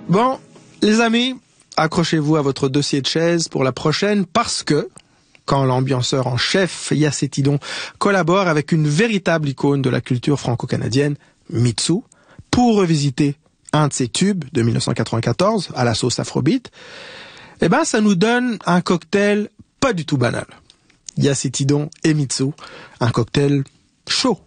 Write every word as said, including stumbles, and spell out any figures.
Bon, les amis, accrochez-vous à votre dossier de chaise pour la prochaine parce que, quand l'ambianceur en chef Yacetidon collabore avec une véritable icône de la culture franco-canadienne, Mitsou, pour revisiter un de ses tubes de mille neuf cent quatre-vingt-quatorze à la sauce afrobeat, eh ben, ça nous donne un cocktail pas du tout banal. Yacetidon et Mitsou, un cocktail chaud.